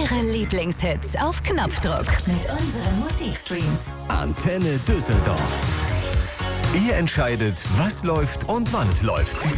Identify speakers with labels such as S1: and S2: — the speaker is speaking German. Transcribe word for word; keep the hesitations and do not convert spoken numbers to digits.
S1: Ihre Lieblingshits auf Knopfdruck mit unseren Musikstreams.
S2: Antenne Düsseldorf. Ihr entscheidet, was läuft und wann es läuft.